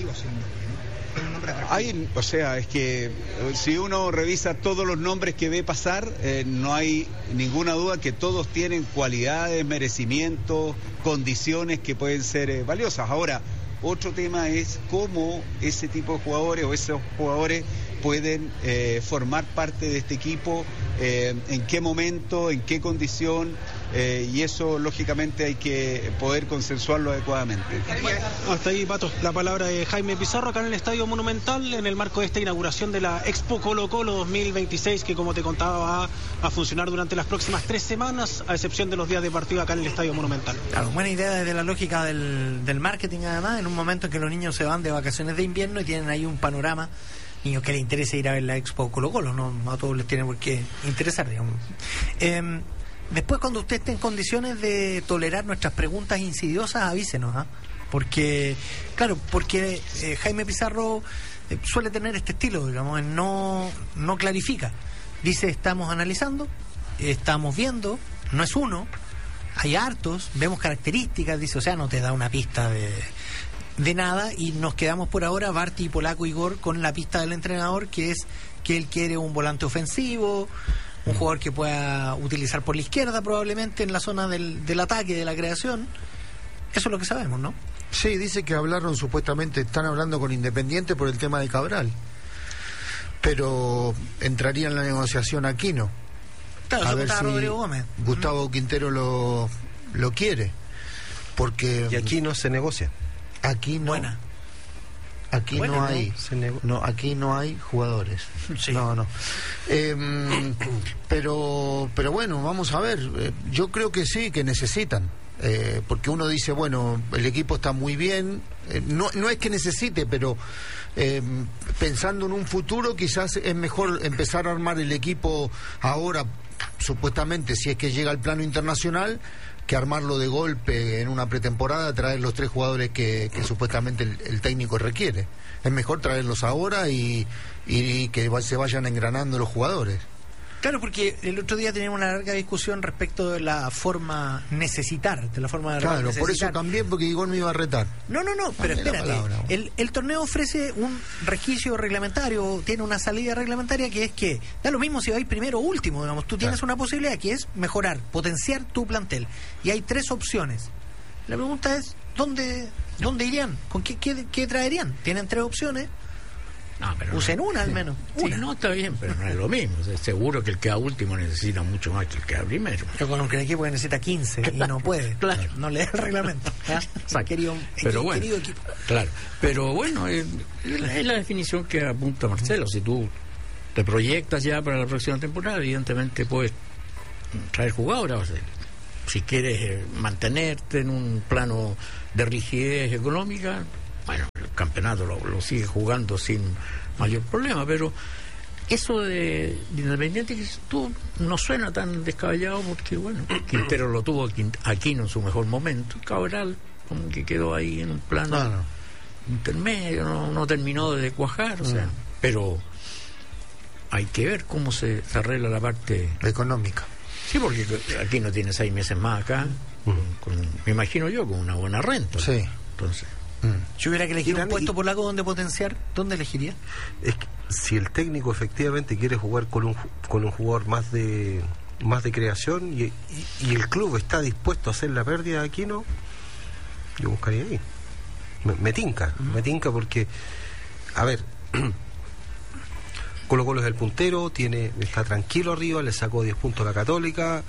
Speaker 8: hay, o sea, es que si uno revisa todos los nombres que ve pasar, eh, no hay ninguna duda que todos tienen cualidades, merecimientos, condiciones que pueden ser eh, valiosas. Ahora, otro tema es cómo ese tipo de jugadores o esos jugadores pueden eh, formar parte de este equipo, eh, en qué momento, en qué condición, eh, y eso lógicamente hay que poder consensuarlo adecuadamente.
Speaker 7: Hasta ahí, Pato, la palabra de Jaime Pizarro acá en el Estadio Monumental en el marco de esta inauguración de la Expo Colo Colo dos mil veintiséis, que como te contaba va a funcionar durante las próximas tres semanas, a excepción de los días de partido acá en el Estadio Monumental.
Speaker 4: Claro, buena idea desde la lógica del, del marketing, además, en un momento en que los niños se van de vacaciones de invierno y tienen ahí un panorama. Niños que les interesa ir a ver la Expo Colo Colo, no, no a todos les tiene por qué interesar, digamos. Eh, después, cuando usted esté en condiciones de tolerar nuestras preguntas insidiosas, avísenos, ¿ah? Porque, claro, porque eh, Jaime Pizarro eh, suele tener este estilo, digamos, no, no clarifica. Dice, estamos analizando, estamos viendo, no es uno, hay hartos, vemos características, dice, o sea, no te da una pista de... de nada, y nos quedamos por ahora, Barty, Polaco y Igor, con la pista del entrenador, que es que él quiere un volante ofensivo, un jugador que pueda utilizar por la izquierda probablemente en la zona del, del ataque, de la creación. Eso es lo que sabemos, ¿no?
Speaker 3: Sí, dice que hablaron supuestamente, están hablando con Independiente por el tema de Cabral, pero entraría en la negociación Aquino.
Speaker 4: Claro,
Speaker 3: a ver si
Speaker 4: Rodrigo Gómez.
Speaker 3: Gustavo uh-huh. Quintero lo, lo quiere, porque...
Speaker 1: Y aquí no se negocia.
Speaker 3: Aquí no.
Speaker 4: Buena.
Speaker 3: Aquí
Speaker 4: Buena,
Speaker 3: no hay.
Speaker 1: ¿no?
Speaker 3: No, aquí no hay jugadores.
Speaker 4: Sí.
Speaker 3: No, no. Eh, pero, pero bueno, vamos a ver. Eh, yo creo que sí, que necesitan. Eh, porque uno dice, bueno, el equipo está muy bien. Eh, no, no es que necesite, pero eh, pensando en un futuro, quizás es mejor empezar a armar el equipo ahora, supuestamente, si es que llega al plano internacional, que armarlo de golpe en una pretemporada, traer los tres jugadores que, que supuestamente el, el técnico requiere. Es mejor traerlos ahora y, y que se vayan engranando los jugadores.
Speaker 4: Claro, porque el otro día teníamos una larga discusión respecto de la forma necesitar, de la forma de
Speaker 3: Claro,
Speaker 4: necesitar.
Speaker 3: por eso cambié, porque Igor me iba a retar.
Speaker 4: No, no, no, pero
Speaker 3: Dame la
Speaker 4: espérate.
Speaker 3: palabra.
Speaker 4: El, el torneo ofrece un resquicio reglamentario, tiene una salida reglamentaria que es que da lo mismo si vais primero o último, digamos. Tú tienes
Speaker 3: Claro.
Speaker 4: una posibilidad que es mejorar, potenciar tu plantel. Y hay tres opciones. La pregunta es, ¿dónde, dónde irían? ¿Con qué, qué, qué traerían? Tienen tres opciones.
Speaker 5: No, pero
Speaker 4: Usen
Speaker 5: no.
Speaker 4: una al menos.
Speaker 5: Sí,
Speaker 4: Una.
Speaker 5: no, está bien, pero no es lo mismo. O sea, seguro que el que queda último necesita mucho más que el que queda primero.
Speaker 4: Yo conozco un equipo que necesita quince y no puede.
Speaker 5: Claro.
Speaker 4: No lee el reglamento. ¿Ah?
Speaker 5: Exacto.
Speaker 4: Querido,
Speaker 5: Pero
Speaker 4: equi-
Speaker 5: bueno,
Speaker 4: querido equipo.
Speaker 5: claro. Pero bueno, es, es la definición que apunta Marcelo. Si tú te proyectas ya para la próxima temporada, evidentemente puedes traer jugadores. O sea, si quieres eh, mantenerte en un plano de rigidez económica, bueno, el campeonato lo, lo sigue jugando sin mayor problema, pero eso de, de Independiente que tú no suena tan descabellado porque, bueno, Quintero lo tuvo Quint- Aquino en su mejor momento, Cabral como que quedó ahí en un plano
Speaker 3: No, no.
Speaker 5: intermedio, no, no terminó de cuajar, o sea, pero hay que ver cómo se, se arregla la parte.
Speaker 3: Económica.
Speaker 5: Sí, porque aquí no tiene seis meses más acá, con- con- me imagino yo, con una buena renta.
Speaker 3: Sí.
Speaker 5: Entonces,
Speaker 4: Si hubiera que elegir
Speaker 1: Y
Speaker 4: un
Speaker 1: también-
Speaker 4: puesto
Speaker 1: y-
Speaker 4: polaco donde potenciar, ¿dónde elegiría?
Speaker 1: Es que si el técnico efectivamente quiere jugar con un, ju- con un jugador más de más de creación y, y- y el club está dispuesto a hacer la pérdida de Aquino, yo buscaría ahí. Me, me tinca, me tinca porque, a ver, Colo Colo es el puntero, tiene está tranquilo arriba, le sacó diez puntos a la Católica.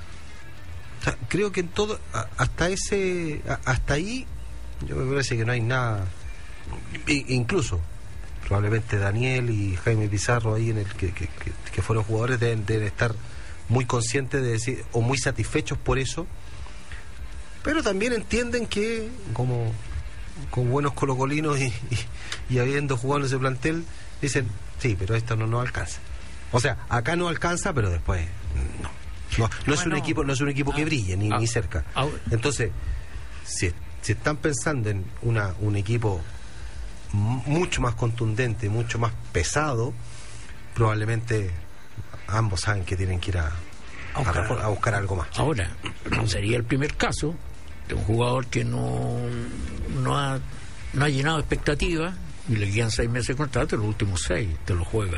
Speaker 1: O sea, creo que en todo, a- hasta ese, a- hasta ahí, yo me parece que no hay nada. I- incluso probablemente Daniel y Jaime Pizarro ahí en el que, que, que- que fueron jugadores deben, deben estar muy conscientes de decir o muy satisfechos por eso, pero también entienden que como con buenos colocolinos y, y, y habiendo jugado en ese plantel dicen sí, pero esto no nos alcanza. O sea, acá no alcanza, pero después no. No, no es un
Speaker 4: Bueno,
Speaker 1: equipo, no es un equipo que
Speaker 5: ah,
Speaker 1: brille ni,
Speaker 5: ah,
Speaker 1: ni cerca.
Speaker 5: ahora-
Speaker 1: Entonces, si, si están pensando en una un equipo m- mucho más contundente, mucho más pesado, probablemente ambos saben que tienen que ir a, a
Speaker 4: buscar
Speaker 1: refor- a buscar algo más.
Speaker 5: ahora, no sería el primer caso de un jugador que no, no, ha, no ha llenado expectativas y le quedan seis meses de contrato, los últimos seis te lo juega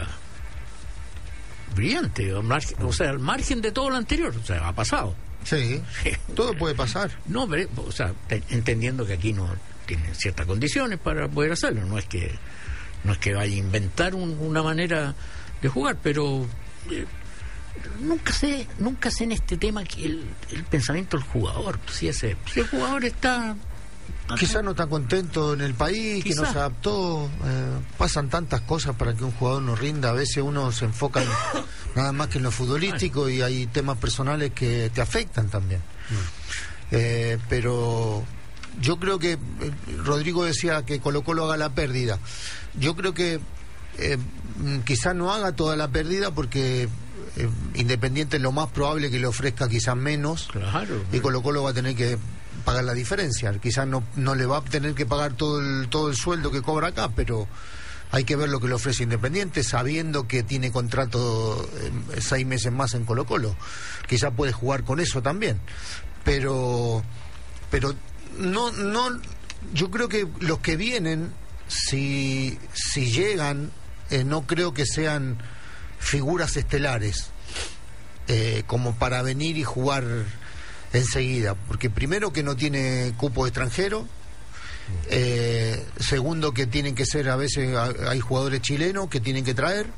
Speaker 5: brillante, al margen- o sea, al margen de todo lo anterior, o sea, ha pasado.
Speaker 3: Sí, todo puede pasar.
Speaker 5: No, pero, o sea, te- entendiendo que aquí no tiene ciertas condiciones para poder hacerlo, no es que no es que vaya a inventar un- una manera de jugar, pero eh, nunca sé, nunca sé en este tema que el, el pensamiento del jugador, si ese, si el jugador está
Speaker 3: Quizás no está contento en el país, que no
Speaker 5: Quizá.
Speaker 3: se adaptó. eh, pasan tantas cosas para que un jugador no rinda. A veces uno se enfoca en- nada más que en lo futbolístico y hay temas personales que te afectan también. Eh, pero yo creo que eh, Rodrigo decía que Colo Colo haga la pérdida. Yo creo que eh, mm, quizás no haga toda la pérdida porque eh, Independiente es lo más probable que le ofrezca quizás menos.
Speaker 5: claro.
Speaker 3: Y Colo Colo va a tener que pagar la diferencia. Quizás no, no le va a tener que pagar todo el, todo el sueldo que cobra acá, pero hay que ver lo que le ofrece Independiente, sabiendo que tiene contrato eh, seis meses más en Colo Colo. Quizás puede jugar con eso también. Pero, pero no, no, yo creo que los que vienen, si, si llegan, eh, no creo que sean figuras estelares, eh, como para venir y jugar enseguida, porque primero que no tiene cupo extranjero, eh, segundo que tienen que ser, a veces a- hay jugadores chilenos que tienen que traer,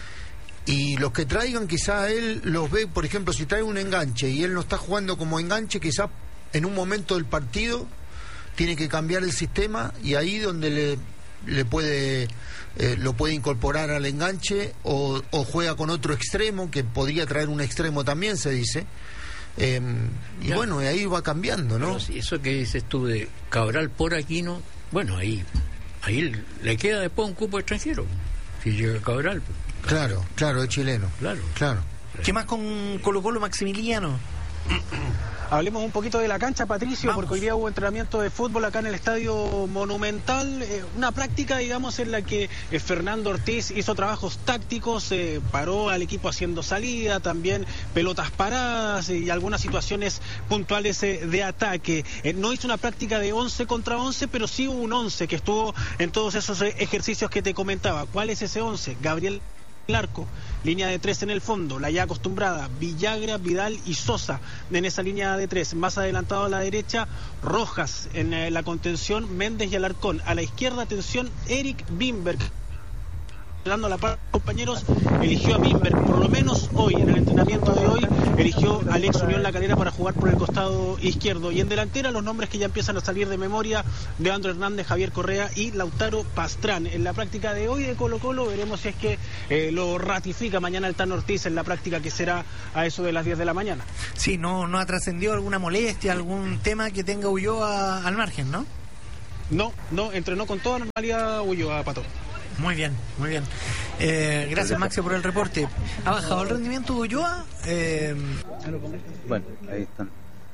Speaker 3: y los que traigan quizá él los ve, por ejemplo, si trae un enganche y él no está jugando como enganche, quizá en un momento del partido tiene que cambiar el sistema y ahí donde le, le puede eh, lo puede incorporar al enganche o, o juega con otro extremo, que podría traer un extremo también, se dice. Eh, y
Speaker 5: Ya.
Speaker 3: bueno, y ahí va cambiando, ¿no?
Speaker 5: Pero si eso que dices tú de Cabral por Aquino, bueno, ahí ahí le queda después un cupo extranjero. Si llega Cabral, pues,
Speaker 3: Claro, claro, es chileno.
Speaker 5: claro.
Speaker 3: Claro.
Speaker 4: ¿Qué más con Colo Colo, Maximiliano?
Speaker 7: Hablemos un poquito de la cancha, Patricio,
Speaker 4: Vamos.
Speaker 7: porque hoy día hubo entrenamiento de fútbol acá en el Estadio Monumental, eh, una práctica, digamos, en la que eh, Fernando Ortiz hizo trabajos tácticos, eh, paró al equipo haciendo salida, también pelotas paradas eh, y algunas situaciones puntuales eh, de ataque. Eh, no hizo una práctica de once contra once, pero sí hubo un once que estuvo en todos esos eh, ejercicios que te comentaba. ¿Cuál es ese once? Gabriel Larco, línea de tres en el fondo, la ya acostumbrada, Villagra, Vidal y Sosa en esa línea de tres. Más adelantado a la derecha, Rojas en eh, la contención, Méndez y Alarcón. A la izquierda, atención, Eric Bimberg. Dando la par, compañeros, eligió a Bimberg, por lo menos hoy, en el entrenamiento de hoy, eligió a Alex Unión La Calera para jugar por el costado izquierdo. Y en delantera, los nombres que ya empiezan a salir de memoria: Leandro Hernández, Javier Correa y Lautaro Pastrán. En la práctica de hoy de Colo Colo, veremos si es que eh, lo ratifica mañana el Tano Ortiz en la práctica que será a eso de las diez de la mañana.
Speaker 4: Sí, no, no ha trascendido alguna molestia, algún tema que tenga Ulloa al margen, ¿no?
Speaker 7: No, no, entrenó con toda normalidad Ulloa, Pato.
Speaker 4: Muy bien, muy bien. Eh, gracias, Maxi, por el reporte. ¿Ha bajado el rendimiento de Ulloa? Eh...
Speaker 10: Bueno, ahí están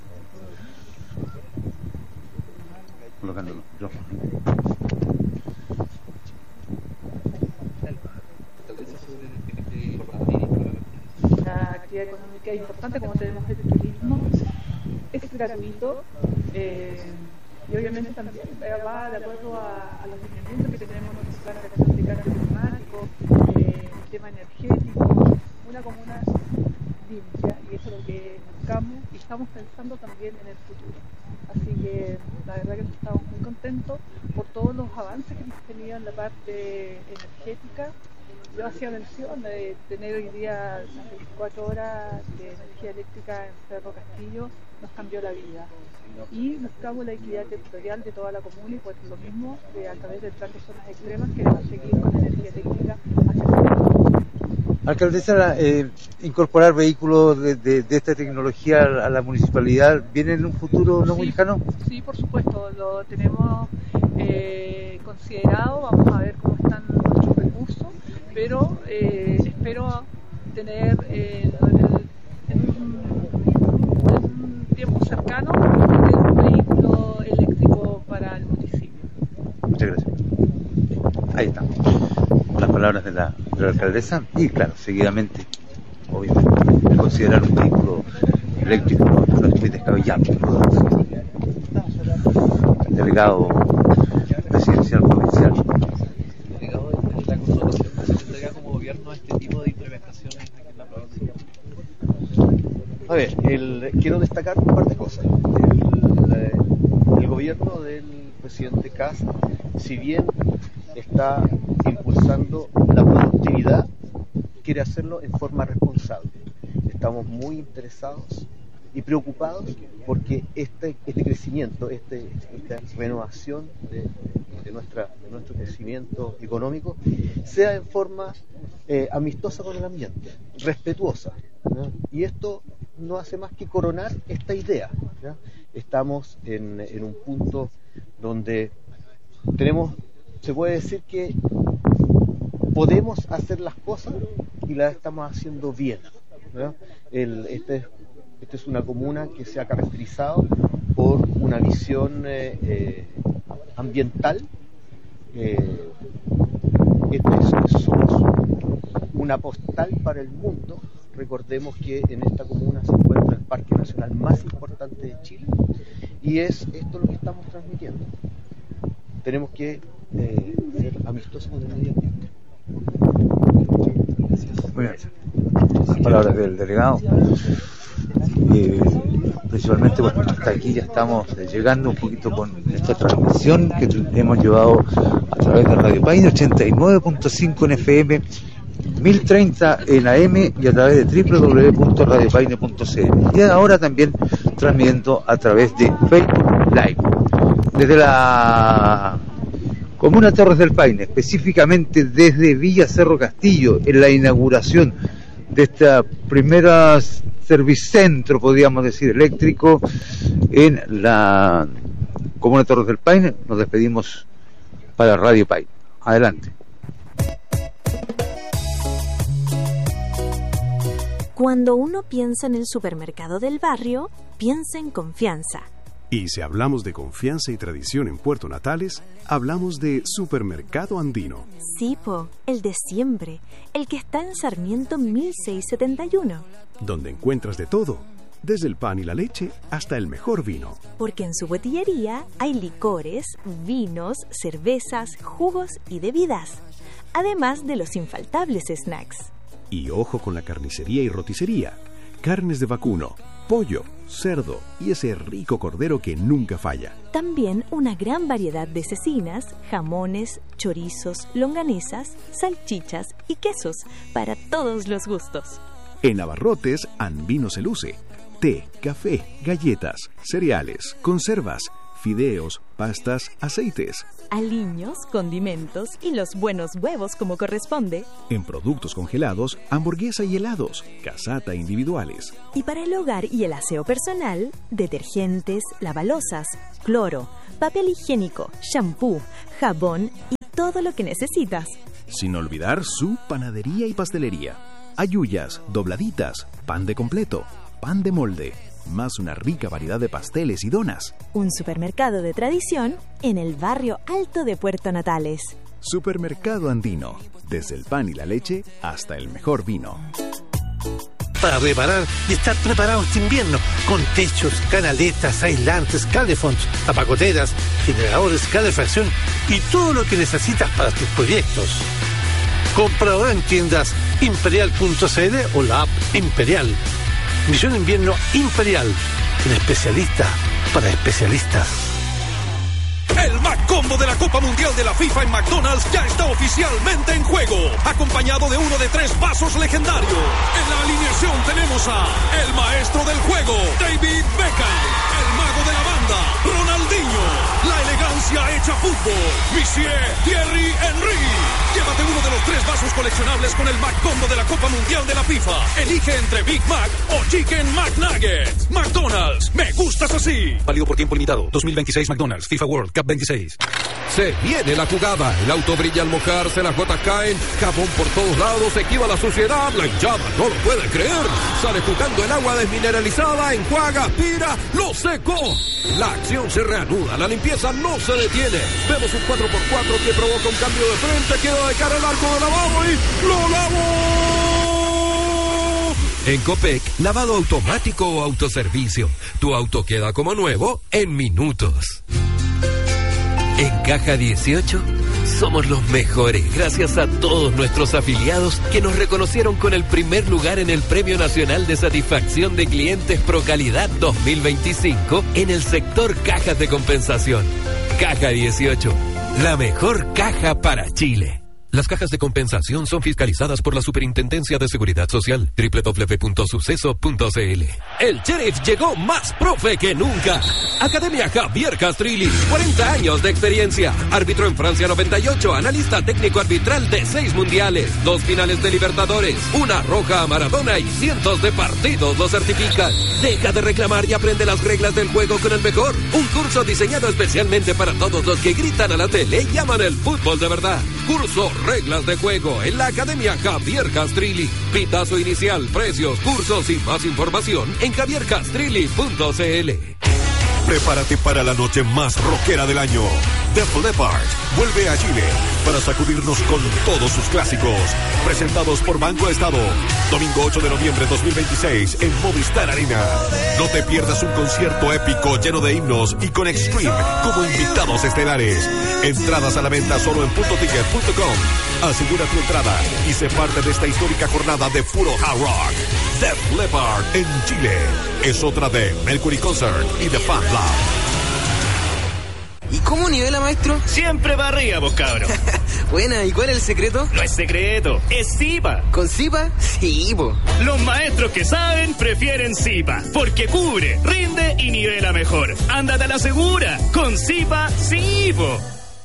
Speaker 10: colocándolo.
Speaker 11: La actividad económica es importante, como tenemos el turismo, es gratuito. Eh, Y obviamente también va de acuerdo a, a los lineamientos que tenemos en nuestro plan de acción de cambio climático, eh, el tema energético, una comuna limpia, y eso es lo que buscamos y estamos pensando también en el futuro. Así que la verdad que estamos muy contentos por todos los avances que hemos tenido en la parte energética. Yo hacía mención de tener hoy día veinticuatro horas de energía eléctrica en Cerro Castillo, nos cambió la vida. Y buscamos la equidad territorial de toda la comuna, y pues lo mismo de, a través del plan de zonas extremas queremos seguir con energía eléctrica hacia el futuro.
Speaker 10: Alcaldesa, eh, incorporar vehículos de, de, de esta tecnología a, a la municipalidad, ¿viene en un futuro no muy
Speaker 11: Sí,
Speaker 10: lejano?
Speaker 11: sí, por supuesto, lo tenemos eh, considerado, vamos a ver cómo están nuestros recursos, pero eh, espero tener eh, en, en, un, en un tiempo cercano tener un vehículo eléctrico para el municipio.
Speaker 10: Muchas gracias. Ahí están las palabras de la, de la alcaldesa, y claro, seguidamente, obviamente, considerar un vehículo eléctrico no, no es muy descabellado. El delegado presidencial provincial.
Speaker 12: Delegado de la consultación que se entrega como gobierno a este tipo de implementaciones aquí en la provincia.
Speaker 13: A ver, el, quiero destacar un par de cosas. El, el gobierno del presidente Kast, si bien está impulsando la productividad, quiere hacerlo en forma responsable. Estamos muy interesados y preocupados porque este, este crecimiento, este, esta renovación de, de, nuestra, de nuestro crecimiento económico sea en forma eh, amistosa con el ambiente, respetuosa, ¿no? Y esto no hace más que coronar esta idea, ¿no? Estamos en, en un punto donde tenemos, se puede decir que podemos hacer las cosas y las estamos haciendo bien, ¿no? El, este, esta es una comuna que se ha caracterizado por una visión eh, eh, ambiental. Eh, este es, somos una postal para el mundo. Recordemos que en esta comuna se encuentra el Parque Nacional más importante de Chile, y es esto lo que estamos transmitiendo. Tenemos que eh, ser amistosos con el medio ambiente.
Speaker 10: Muy bien. Las palabras del delegado. Eh, principalmente, bueno, hasta aquí ya estamos llegando un poquito con esta transmisión que hemos llevado a través de Radio Paine ochenta y nueve punto cinco en F M, mil treinta en A M y a través de doble u doble u doble u punto radio paine punto c l, y ahora también transmitiendo a través de Facebook Live desde la comuna Torres del Paine, específicamente desde Villa Cerro Castillo, en la inauguración de esta primera servicentro, podríamos decir, eléctrico en la comuna Torres del Paine. Nos despedimos para Radio Paine. Adelante.
Speaker 14: Cuando uno piensa en el supermercado del barrio, piensa en confianza.
Speaker 15: Y si hablamos de confianza y tradición en Puerto Natales, hablamos de Supermercado Andino.
Speaker 14: Sí, po, el de siempre, el que está en Sarmiento mil seiscientos setenta y uno.
Speaker 15: Donde encuentras de todo, desde el pan y la leche hasta el mejor vino.
Speaker 14: Porque en su botillería hay licores, vinos, cervezas, jugos y bebidas, además de los infaltables snacks.
Speaker 15: Y ojo con la carnicería y roticería, carnes de vacuno, pollo, cerdo y ese rico cordero que nunca falla.
Speaker 14: También una gran variedad de cecinas, jamones, chorizos, longanizas, salchichas y quesos para todos los gustos.
Speaker 15: En Abarrotes, Andino se luce. Té, café, galletas, cereales, conservas, fideos, pastas, aceites.
Speaker 14: Aliños, condimentos y los buenos huevos como corresponde.
Speaker 15: En productos congelados, hamburguesa y helados, casata individuales.
Speaker 14: Y para el hogar y el aseo personal, detergentes, lavalosas, cloro, papel higiénico, shampoo, jabón y todo lo que necesitas.
Speaker 15: Sin olvidar su panadería y pastelería. Ayuyas, dobladitas, pan de completo, pan de molde, más una rica variedad de pasteles y donas.
Speaker 14: Un supermercado de tradición en el barrio alto de Puerto Natales.
Speaker 15: Supermercado Andino, desde el pan y la leche hasta el mejor vino.
Speaker 16: Para reparar y estar preparado este invierno, con techos, canaletas, aislantes, calefonds, tapacoteras, generadores, calefacción y todo lo que necesitas para tus proyectos. Compra ahora en tiendas imperial punto c l o la app Imperial. Misión Invierno Imperial, el especialista para especialistas.
Speaker 17: El McCombo de la Copa Mundial de la FIFA en McDonald's ya está oficialmente en juego, acompañado de uno de tres vasos legendarios. En la alineación tenemos a el maestro del juego, David Beckham, el mago de la banda, Ronaldinho, la elegancia hecha fútbol, Monsieur Thierry Henry. Llévate uno de los tres vasos coleccionables con el McCombo de la Copa Mundial de la FIFA. Elige entre Big Mac o Chicken McNuggets. McDonald's, me gustas así.
Speaker 18: Válido por tiempo limitado. dos mil veintiséis McDonald's FIFA World Cup veintiséis.
Speaker 19: Se viene la jugada. El auto brilla al mojarse, las gotas caen, jabón por todos lados, se esquiva la suciedad. La hinchada no lo puede creer. Sale jugando el agua desmineralizada, enjuaga, aspira, lo secó. La acción se reanuda, la limpieza no se detiene. Vemos un cuatro por cuatro que provoca un cambio de frente, queda de cara al arco de lavado y ¡lo lavó! En Copec, lavado automático o autoservicio. Tu auto queda como nuevo en minutos. En Caja dieciocho somos los mejores gracias a todos nuestros afiliados que nos reconocieron con el primer lugar en el Premio Nacional de Satisfacción de Clientes Pro Calidad dos mil veinticinco en el sector cajas de compensación. Caja dieciocho, la mejor caja para Chile. Las cajas de compensación son fiscalizadas por la Superintendencia de Seguridad Social. doble u doble u doble u punto suceso punto c l. El Sheriff llegó más profe que nunca. Academia Javier Castrilli, cuarenta años de experiencia. Árbitro en Francia noventa y ocho, analista técnico arbitral de seis mundiales, dos finales de Libertadores, una roja a Maradona y cientos de partidos lo certifican. Deja de reclamar y aprende las reglas del juego con el mejor. Un curso diseñado especialmente para todos los que gritan a la tele y llaman el fútbol de verdad. Curso Reglas de Juego en la Academia Javier Castrilli. Pitazo inicial, precios, cursos y más información en javier castrilli punto c l.
Speaker 20: Prepárate para la noche más rockera del año. Def Leppard vuelve a Chile para sacudirnos con todos sus clásicos. Presentados por Banco Estado. Domingo ocho de noviembre de dos mil veintiséis en Movistar Arena. No te pierdas un concierto épico lleno de himnos y con Extreme como invitados estelares. Entradas a la venta solo en punto ticket punto com. Asegura tu entrada y sé parte de esta histórica jornada de puro hard rock. Def Leppard en Chile. Es otra de Mercury Concert y The Fan Club.
Speaker 21: ¿Y cómo nivela, maestro?
Speaker 22: Siempre para arriba, vos cabros.
Speaker 21: Buena, ¿y cuál es el secreto?
Speaker 22: No es secreto, es Zipa.
Speaker 21: ¿Con Zipa? Sí, po.
Speaker 22: Los maestros que saben prefieren Zipa, porque cubre, rinde y nivela mejor. Ándate a la segura, con Zipa, sí, po.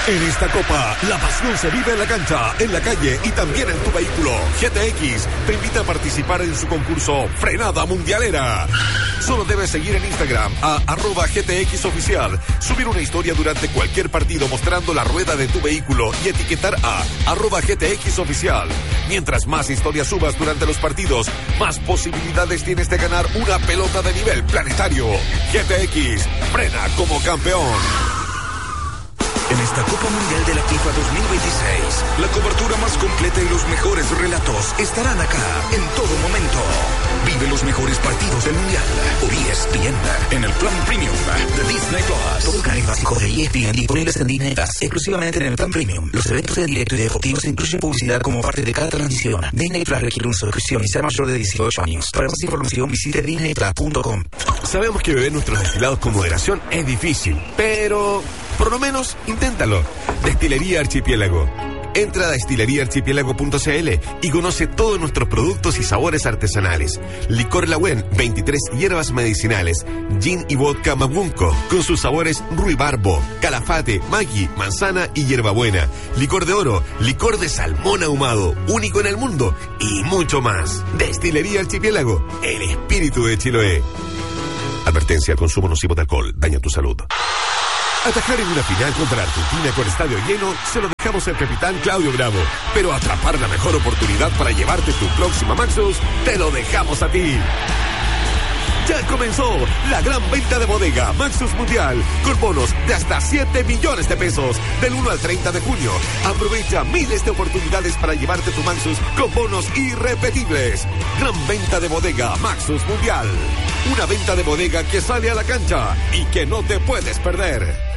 Speaker 20: En esta Copa, la pasión se vive en la cancha, en la calle y también en tu vehículo. G T X te invita a participar en su concurso Frenada Mundialera. Solo debes seguir en Instagram a arroba G T X oficial, subir una historia durante cualquier partido mostrando la rueda de tu vehículo y etiquetar a arroba G T X oficial. Mientras más historias subas durante los partidos, más posibilidades tienes de ganar una pelota de nivel planetario. G T X, frena como campeón.
Speaker 2: En esta Copa Mundial de la FIFA dos mil veintiséis, la cobertura más completa y los mejores relatos estarán acá en todo momento. Vive los mejores partidos del Mundial por E S P N en el plan Premium de Disney Plus.
Speaker 6: Todo el canal básico de E S P N disponibles en Disney Plus, exclusivamente en el plan Premium. Los eventos en directo y deportivos incluyen publicidad como parte de cada transmisión. Disney Plus requiere una suscripción y ser mayor de dieciocho años. Para más información visite disney plus punto com.
Speaker 20: Sabemos que beber nuestros destilados con moderación es difícil, pero por lo menos inténtalo. Destilería Archipiélago. Entra a destilería archipiélago punto c l y conoce todos nuestros productos y sabores artesanales. Licor Lagüen, veintitrés hierbas medicinales. Gin y vodka Mabunco, con sus sabores ruibarbo, calafate, maggi, manzana y hierbabuena. Licor de oro, licor de salmón ahumado, único en el mundo, y mucho más. Destilería Archipiélago, el espíritu de Chiloé. Advertencia: el consumo nocivo de alcohol daña tu salud. Atajar en una final contra Argentina con estadio lleno se lo dejamos al capitán Claudio Bravo, pero atrapar la mejor oportunidad para llevarte tu próxima Maxus te lo dejamos a ti. Ya comenzó la gran venta de bodega Maxus Mundial con bonos de hasta siete millones de pesos del uno al treinta de junio. Aprovecha miles de oportunidades para llevarte tu Maxus con bonos irrepetibles. Gran venta de bodega Maxus Mundial. Una venta de bodega que sale a la cancha y que no te puedes perder.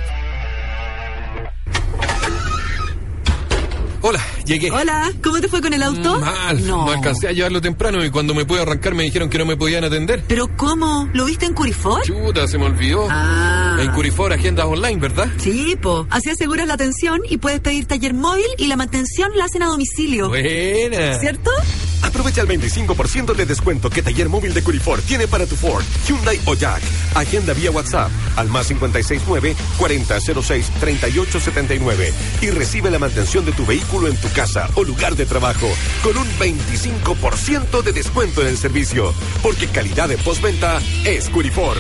Speaker 23: Hola, llegué.
Speaker 24: Hola, ¿cómo te fue con el auto?
Speaker 23: Mal,
Speaker 24: no.
Speaker 23: no alcancé a llevarlo temprano y cuando me pude arrancar me dijeron que no me podían atender.
Speaker 24: ¿Pero cómo? ¿Lo viste en Curifor?
Speaker 23: Chuta, se me olvidó.
Speaker 24: Ah.
Speaker 23: En Curifor, agendas online, ¿verdad?
Speaker 24: Sí, po. Así aseguras la atención y puedes pedir taller móvil y la mantención la hacen a domicilio.
Speaker 23: Buena.
Speaker 24: ¿Cierto?
Speaker 20: Aprovecha el veinticinco por ciento de descuento que Taller Móvil de Curifor tiene para tu Ford, Hyundai o Jack. Agenda vía WhatsApp al más cinco seis nueve, cuarenta cero seis, treinta y ocho setenta y nueve y recibe la mantención de tu vehículo en tu casa o lugar de trabajo con un veinticinco por ciento de descuento en el servicio, porque calidad de postventa es Curifor.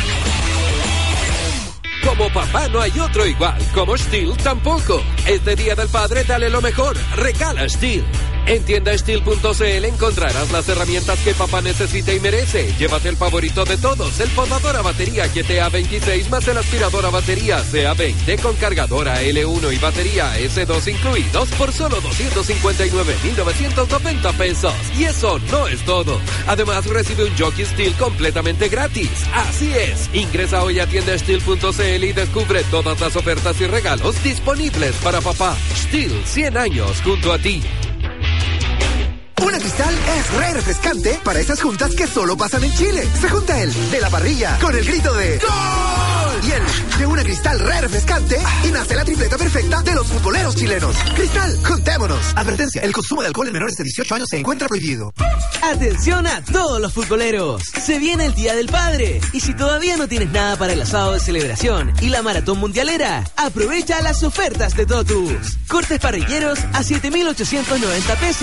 Speaker 19: Como papá no hay otro igual, como Stihl tampoco. Este Día del Padre dale lo mejor, regala Stihl. En tienda stihl punto c l encontrarás las herramientas que papá necesita y merece. Llévate el favorito de todos, el podador a batería G T A veintiséis más el aspirador a batería C A veinte con cargadora L uno y batería S dos incluidos por solo doscientos cincuenta y nueve mil novecientos noventa pesos. Y eso no es todo. Además recibe un jockey Stihl completamente gratis. Así es, ingresa hoy a tienda stihl punto c l y descubre todas las ofertas y regalos disponibles para papá. Stihl, cien años junto a ti.
Speaker 25: Una Cristal es re refrescante para esas juntas que solo pasan en Chile. Se junta el de la parrilla con el grito de ¡Gol! Y el de una Cristal re refrescante y nace la tripleta perfecta de los futboleros chilenos. Cristal, juntémonos. Advertencia, el consumo de alcohol en menores de dieciocho años se encuentra prohibido.
Speaker 26: Atención a todos los futboleros. Se viene el Día del Padre. Y si todavía no tienes nada para el asado de celebración y la maratón mundialera, aprovecha las ofertas de Totus. Cortes parrilleros a siete mil ochocientos noventa pesos.